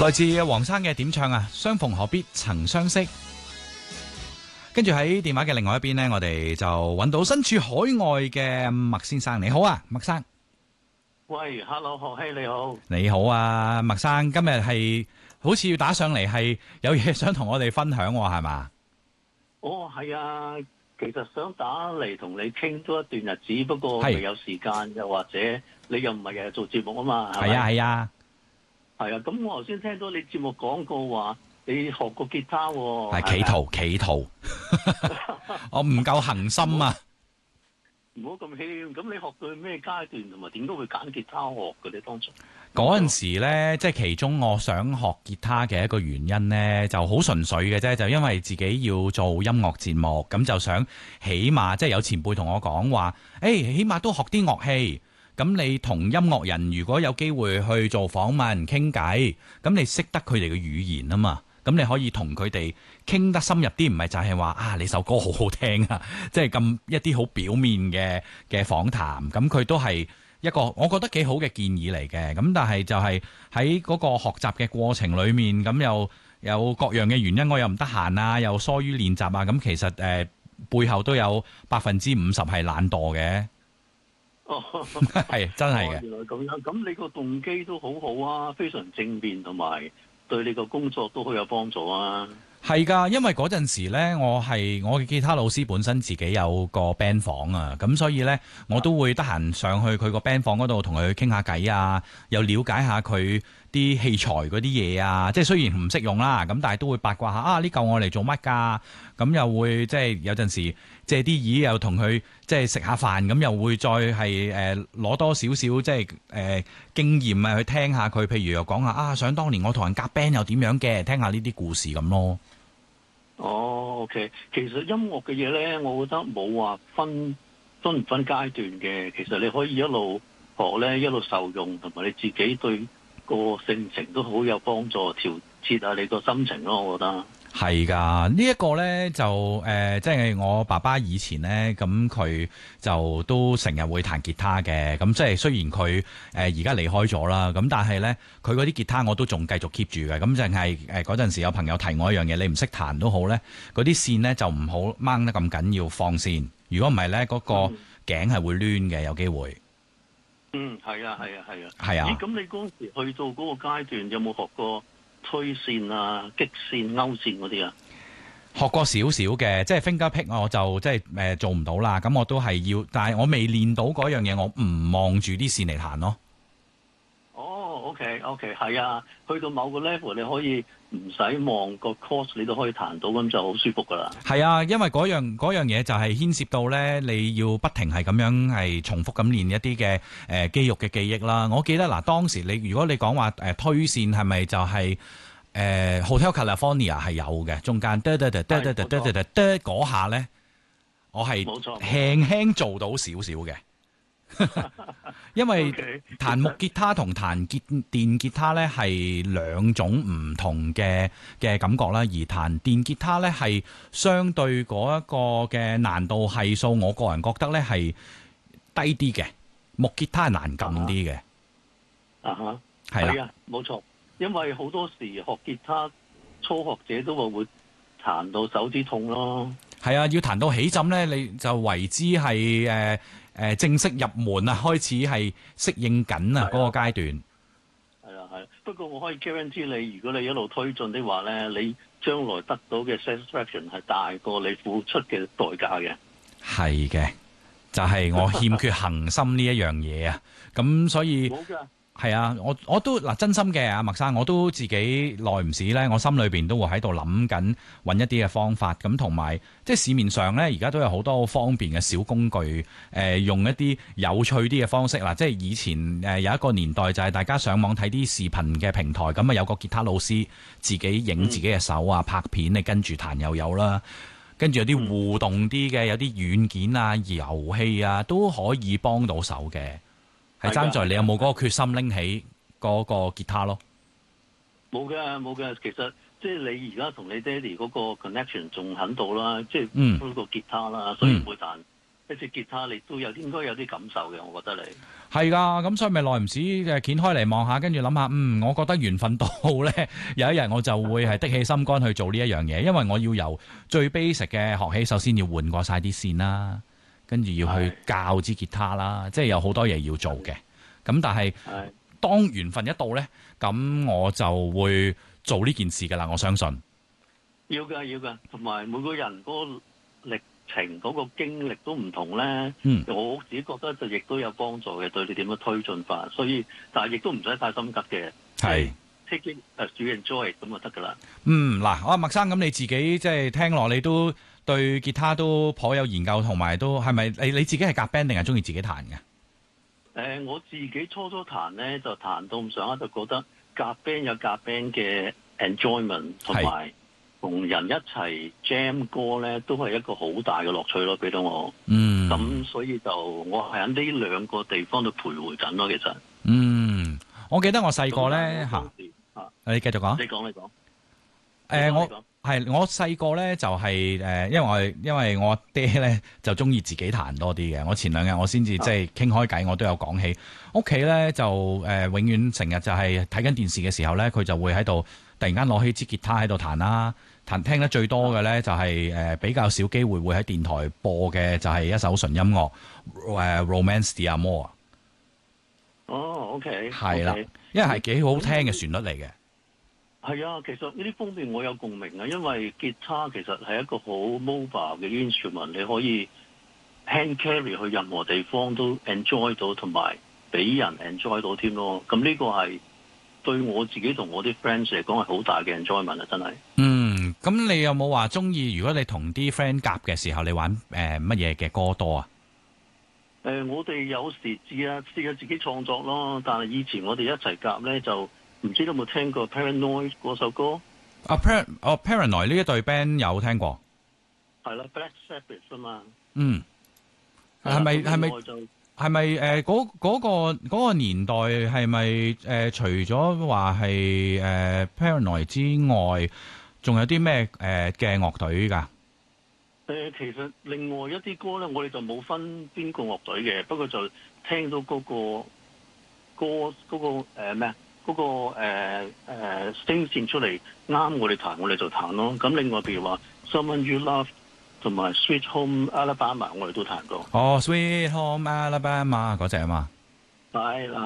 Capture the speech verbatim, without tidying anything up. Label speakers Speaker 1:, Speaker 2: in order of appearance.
Speaker 1: 來自黃生嘅點唱啊，相逢何必曾相識。跟住喺電話嘅另外一邊呢，我哋就揾到身處海外嘅麥先生。你好啊，麥生。
Speaker 2: 喂 ，Hello， 學希你好。
Speaker 1: 你好啊，麥生。今日係好似要打上嚟，係有嘢想同我哋分享，係嘛？
Speaker 2: 哦，係啊，其實想打嚟同你傾多一段日子，不過未有時間，又或者你又唔係日日做節目啊嘛，係咪？
Speaker 1: 係啊，係啊，
Speaker 2: 係啊。咁我頭先聽到你節目講過話，你學過吉他喎。
Speaker 1: 係企圖，企圖，我唔夠恒心啊！
Speaker 2: 唔好咁謙，咁你學到咩階段，同埋點解會揀吉他學嘅？你當初
Speaker 1: 嗰陣時咧，即係其中我想學吉他嘅一個原因咧，就好純粹嘅啫，就因為自己要做音樂節目，咁就想起碼即係有前輩同我講話，誒、欸，起碼都學啲樂器。咁你同音樂人如果有機會去做訪問傾偈，咁你識得佢哋嘅語言啊嘛。咁你可以同佢哋傾得深入啲，唔係就係話啊你首歌好好聽啊，即係咁一啲好表面嘅嘅訪談。咁佢都係一個我覺得幾好嘅建議嚟嘅。咁但係就係喺嗰個學習嘅過程裡面，咁又有各樣嘅原因，我又唔得閒啊，又疏於練習啊。咁其實誒、呃、背後都有百分之五十係懶惰嘅。
Speaker 2: 哦，
Speaker 1: 係真係嘅。
Speaker 2: 原來咁樣，咁你個動機都好好啊，非常正面，同埋對你個工作都好有幫助啊！
Speaker 1: 係㗎，因為嗰陣時呢，我係我嘅吉他老師本身自己有個 band 房啊，咁所以呢，我都會得閒上去佢個 band 房嗰度同佢傾下偈啊，又了解下佢啲器材嗰啲嘢啊，即係雖然唔識用啦，咁但係都會八卦下啊呢嚿我嚟做乜㗎？咁又會即係有陣時借啲椅又同佢即係食下飯，咁又會再係誒攞多少少即係誒、呃、經驗啊去聽下佢，譬如又講下啊，想當年我同人夾 band 又點樣嘅，聽下呢啲故事咁咯。
Speaker 2: 哦，OK，其實音樂嘅嘢咧，我覺得冇話分分唔分階段嘅。其實你可以一路學咧，一路受用，同埋你自己對個性情都好有幫助，調節下你個心情咯。我覺得
Speaker 1: 係㗎，呢、這、一個呢，就誒、呃，即係我爸爸以前呢，咁佢就都成日會彈吉他嘅。咁即係雖然佢誒而家離開咗啦，咁但係呢，佢嗰啲吉他我都仲繼續 keep 住嘅。咁淨係誒嗰陣時有朋友提我一樣嘢，你唔識彈都好呢，嗰啲線呢就唔好掹得咁緊要，放線。如果唔係呢，嗰、那個頸係會攣嘅，有機會。
Speaker 2: 嗯，係啊，係啊，係啊。
Speaker 1: 係啊。
Speaker 2: 咦，咁你嗰時去到嗰個階段，有冇學過推線啊、擊線、勾線嗰啲啊？
Speaker 1: 學過少少嘅，即係 finger pick 我就即係誒、呃、做唔到啦。咁我都係要，但係我未練到嗰樣嘢，我唔望住啲線嚟彈咯。
Speaker 2: 哦，OK，OK，係啊，去到某個 level 你可以唔使望個 course，你都可以彈到，咁就好舒服噶啦。係
Speaker 1: 啊，因為嗰樣嗰樣嘢就係牽涉到咧，你要不停係咁樣係重複咁練一啲嘅誒肌肉嘅記憶啦。我記得嗱、呃，當時你如果你講話誒推線係咪就係、是、誒、呃、Hotel California 係有嘅，中間得得得得得得得得得嗰下咧，我係輕輕做到少少嘅。因為彈木吉他同彈吉電吉他咧係兩種唔同嘅嘅感覺啦，而彈電吉他咧係相對嗰一個嘅難度係數，我個人覺得咧係低啲嘅，木吉他係難撳啲嘅。
Speaker 2: 啊哈，
Speaker 1: 係啦，
Speaker 2: 啊，冇錯，因為好多時學吉他初學者都話會彈到手指痛咯。係啊，要彈到起枕咧，你就為之係誒。誒正式入門啊，開始係適應緊啊嗰個階段。係啊係，不過我可以 guarantee 你，如果你一路推進的話咧，你將來得到嘅 satisfaction 係大過你付出嘅代價嘅。係嘅，就係、是、我欠缺恒心呢一樣嘢啊，咁所以冇㗎。係啊，我我都嗱真心嘅阿麥生，我都自己耐唔時咧，我心裏邊都會喺度諗緊揾一啲嘅方法，咁同埋即係市面上咧而家都有好多好方便嘅小工具，誒、呃、用一啲有趣啲嘅方式嗱，即係以前誒有一個年代就係大家上網睇啲視頻嘅平台，咁啊有個吉他老師自己影自己嘅手啊、嗯、拍片你跟住彈又有啦，跟住有啲互動啲嘅，有啲軟件啊、遊戲啊都可以幫到手嘅。係爭在你有冇嗰個決心拎起嗰個吉他咯？冇嘅，冇嘅。其實即係你而家同你爹哋嗰個 connection 仲喺度啦，即係嗰個吉他啦，所以會彈一一支吉他，你都有應該有啲感受嘅，我覺得你
Speaker 1: 係㗎，咁所以咪耐唔時誒掀開嚟望下，跟住諗下，嗯，我覺得緣分到咧，有一日我就會係的起心肝去做呢一樣嘢，因為我要由最 basic 嘅學起，首先要換過晒啲線啦，跟住要去教支吉他啦，即係有好多嘢要做嘅。咁但係當緣分一到咧，咁我就會做呢件事㗎啦，我相信。
Speaker 2: 要㗎，要㗎，同埋每個人嗰個歷程、嗰個經歷都唔同咧。
Speaker 1: 嗯，
Speaker 2: 我自己覺得就亦都有幫助嘅，對你點樣推進法。所以，但係亦都唔使太心急嘅。
Speaker 1: 係
Speaker 2: take it as you enjoy 咁就得㗎啦。
Speaker 1: 嗯，嗱，我阿麥生咁你自己即係聽落，你都對吉他都頗有研究，同埋都係咪你你自己係夾 band 定係中意自己彈嘅？誒、
Speaker 2: 呃，我自己初初彈咧，就彈到咁上下就覺得夾 band 有夾 band 嘅 enjoyment 同埋。同人一齊 jam 歌咧，都係一個好大嘅樂趣咯，俾到我。嗯。咁所以就我係喺呢兩個地方度徘徊緊咯，其實。嗯，
Speaker 1: 我記得我細個咧嚇，你繼續講。
Speaker 2: 你講你講。誒、
Speaker 1: 呃，我係我細個咧就係、是、誒，因為我因為我爹咧就中意自己彈多啲嘅。我前兩日我先至即係傾開偈，我都有講起屋企咧就誒、呃，永遠成日就係睇緊電視嘅時候咧，佢就會喺度突然間攞起支吉他喺度彈啦。彈聽得最多嘅咧就係、是、誒、呃、比較少機會會喺電台播嘅就係一首純音樂誒、呃、Romance de Amor。
Speaker 2: 哦 ，OK，
Speaker 1: 係啦，因為係幾好聽嘅旋律嚟嘅。
Speaker 2: 係啊，其實呢啲方面我有共鳴啊，因為吉他其實係一個好 mobile 嘅 instrument，你可以 hand carry 去任何地方都 enjoy 到，同埋俾人 enjoy 到添咯。咁呢個係對我自己同我啲 friends 嚟講係好大嘅 enjoyment 啊！真係。嗯，
Speaker 1: 咁你有冇話中意？如果你同啲 friend 夾嘅時候，你玩誒乜嘢嘅歌多啊？
Speaker 2: 誒、呃，我哋有時試下試下自己創作咯。但係以前我哋一齊夾咧，就唔知道有冇聽過 Paranoid 嗰首歌？
Speaker 1: 啊 Par 哦 Paranoid 呢一隊 band 有聽過。係
Speaker 2: 啦 ，Black Sabbath 啊嘛。
Speaker 1: 嗯。係咪係咪？係咪誒嗰嗰個嗰、嗰個年代係咪誒除咗話係誒 Paranoid 之外，仲有啲咩誒嘅樂隊㗎？誒、
Speaker 2: 呃，其實另外一啲歌咧，我哋就冇分邊個樂隊嘅，不過就聽到嗰、嗰個歌嗰、嗰個誒咩啊嗰個誒誒聲線出嚟啱我哋彈，我哋就彈咯。咁另外譬如話 Someone You Love 同埋 Sweet Home Alabama，我哋都彈過。
Speaker 1: 哦，Sweet Home Alabama 嗰隻啊嘛。
Speaker 2: 係啦。